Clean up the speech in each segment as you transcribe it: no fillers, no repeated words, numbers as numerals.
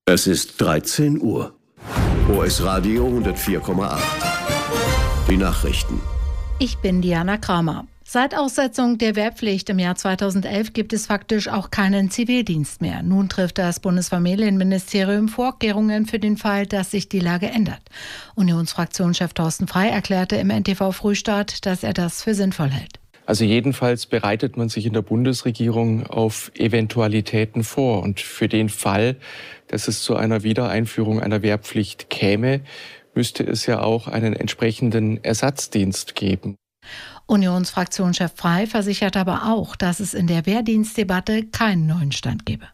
Es ist 13 Uhr. OS Radio 104,8. Die Nachrichten. Ich bin Diana Kramer. Seit Aussetzung der Wehrpflicht im Jahr 2011 gibt es faktisch auch keinen Zivildienst mehr. Nun trifft das Bundesfamilienministerium Vorkehrungen für den Fall, dass sich die Lage ändert. Unionsfraktionschef Thorsten Frey erklärte im NTV Frühstart, dass er das für sinnvoll hält. Also jedenfalls bereitet man sich in der Bundesregierung auf Eventualitäten vor. Und für den Fall, dass es zu einer Wiedereinführung einer Wehrpflicht käme, müsste es ja auch einen entsprechenden Ersatzdienst geben. Unionsfraktionschef Frey versichert aber auch, dass es in der Wehrdienstdebatte keinen neuen Stand gebe.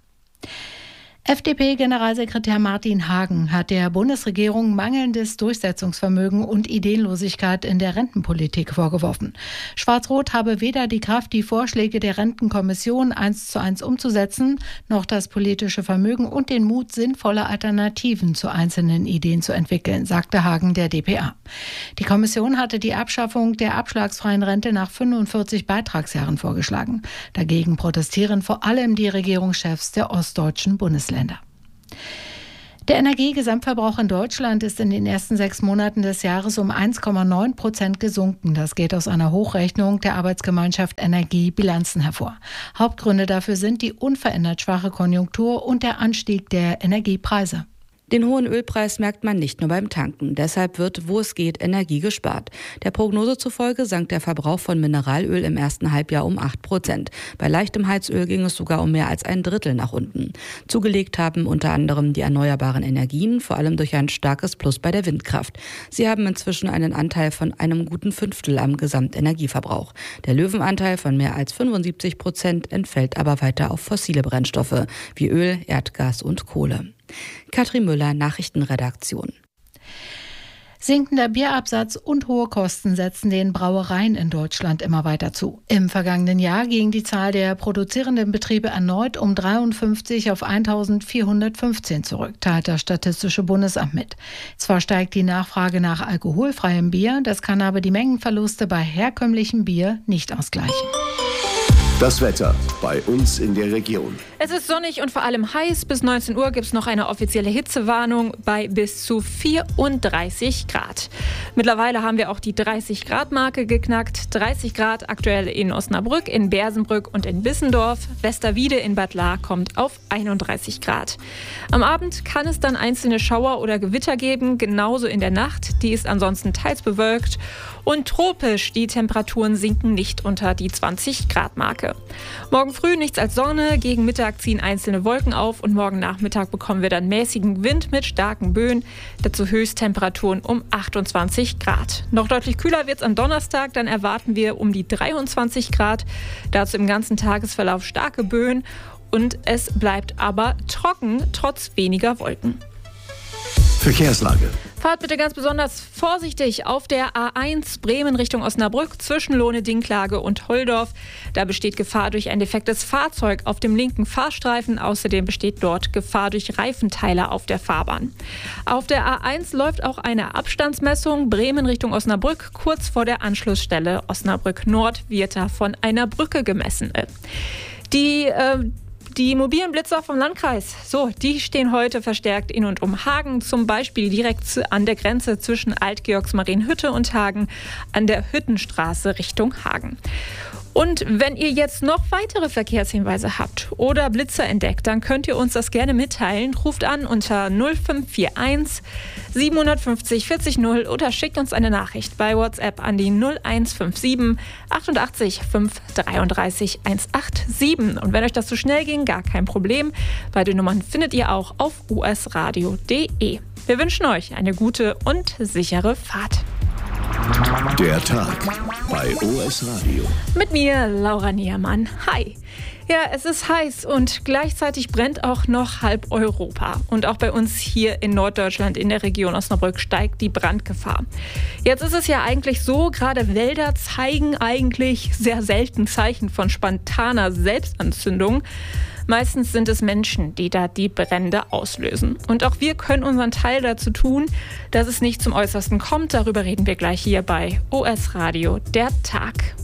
FDP-Generalsekretär Martin Hagen hat der Bundesregierung mangelndes Durchsetzungsvermögen und Ideenlosigkeit in der Rentenpolitik vorgeworfen. Schwarz-Rot habe weder die Kraft, die Vorschläge der Rentenkommission 1:1 umzusetzen, noch das politische Vermögen und den Mut, sinnvolle Alternativen zu einzelnen Ideen zu entwickeln, sagte Hagen der dpa. Die Kommission hatte die Abschaffung der abschlagsfreien Rente nach 45 Beitragsjahren vorgeschlagen. Dagegen protestieren vor allem die Regierungschefs der ostdeutschen Bundesländer. Der Energiegesamtverbrauch in Deutschland ist in den ersten 6 Monaten des Jahres um 1,9% gesunken. Das geht aus einer Hochrechnung der Arbeitsgemeinschaft Energiebilanzen hervor. Hauptgründe dafür sind die unverändert schwache Konjunktur und der Anstieg der Energiepreise. Den hohen Ölpreis merkt man nicht nur beim Tanken. Deshalb wird, wo es geht, Energie gespart. Der Prognose zufolge sank der Verbrauch von Mineralöl im ersten Halbjahr um 8%. Bei leichtem Heizöl ging es sogar um mehr als ein Drittel nach unten. Zugelegt haben unter anderem die erneuerbaren Energien, vor allem durch ein starkes Plus bei der Windkraft. Sie haben inzwischen einen Anteil von einem guten Fünftel am Gesamtenergieverbrauch. Der Löwenanteil von mehr als 75% entfällt aber weiter auf fossile Brennstoffe wie Öl, Erdgas und Kohle. Katrin Müller, Nachrichtenredaktion. Sinkender Bierabsatz und hohe Kosten setzen den Brauereien in Deutschland immer weiter zu. Im vergangenen Jahr ging die Zahl der produzierenden Betriebe erneut um 53 auf 1.415 zurück, teilt das Statistische Bundesamt mit. Zwar steigt die Nachfrage nach alkoholfreiem Bier, das kann aber die Mengenverluste bei herkömmlichem Bier nicht ausgleichen. Das Wetter bei uns in der Region. Es ist sonnig und vor allem heiß. Bis 19 Uhr gibt es noch eine offizielle Hitzewarnung bei bis zu 34 Grad. Mittlerweile haben wir auch die 30-Grad-Marke geknackt. 30 Grad aktuell in Osnabrück, in Bersenbrück und in Bissendorf. Westerwiede in Bad Lahr kommt auf 31 Grad. Am Abend kann es dann einzelne Schauer oder Gewitter geben, genauso in der Nacht. Die ist ansonsten teils bewölkt. Und tropisch, die Temperaturen sinken nicht unter die 20-Grad-Marke. Morgen früh nichts als Sonne, gegen Mittag ziehen einzelne Wolken auf und morgen Nachmittag bekommen wir dann mäßigen Wind mit starken Böen. Dazu Höchsttemperaturen um 28 Grad. Noch deutlich kühler wird es am Donnerstag, dann erwarten wir um die 23 Grad. Dazu im ganzen Tagesverlauf starke Böen und es bleibt aber trocken, trotz weniger Wolken. Verkehrslage. Fahrt bitte ganz besonders vorsichtig auf der A1 Bremen Richtung Osnabrück zwischen Lohne-Dinklage und Holdorf. Da besteht Gefahr durch ein defektes Fahrzeug auf dem linken Fahrstreifen. Außerdem besteht dort Gefahr durch Reifenteile auf der Fahrbahn. Auf der A1 läuft auch eine Abstandsmessung Bremen Richtung Osnabrück. Kurz vor der Anschlussstelle Osnabrück Nord wird da von einer Brücke gemessen. Die mobilen Blitzer vom Landkreis, die stehen heute verstärkt in und um Hagen, zum Beispiel direkt an der Grenze zwischen Alt-Georgsmarienhütte und Hagen an der Hüttenstraße Richtung Hagen. Und wenn ihr jetzt noch weitere Verkehrshinweise habt oder Blitzer entdeckt, dann könnt ihr uns das gerne mitteilen. Ruft an unter 0541 750 40 0 oder schickt uns eine Nachricht bei WhatsApp an die 0157 88 533 187. Und wenn euch das zu schnell ging, gar kein Problem. Beide Nummern findet ihr auch auf usradio.de. Wir wünschen euch eine gute und sichere Fahrt. Der Tag bei OS Radio. Mit mir, Laura Niermann. Hi. Ja, es ist heiß und gleichzeitig brennt auch noch halb Europa. Und auch bei uns hier in Norddeutschland in der Region Osnabrück steigt die Brandgefahr. Jetzt ist es ja eigentlich so, gerade Wälder zeigen eigentlich sehr selten Zeichen von spontaner Selbstanzündung. Meistens sind es Menschen, die da die Brände auslösen. Und auch wir können unseren Teil dazu tun, dass es nicht zum Äußersten kommt. Darüber reden wir gleich hier bei OS Radio, der Tag.